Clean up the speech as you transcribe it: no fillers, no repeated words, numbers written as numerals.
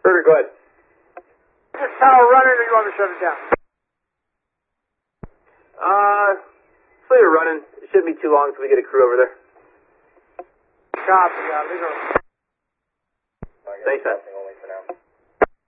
Perfect, go ahead. Is this tower running or you want me to shut it down? So you're running. It shouldn't be too long until we get a crew over there. Copy, leave it. Thanks, man.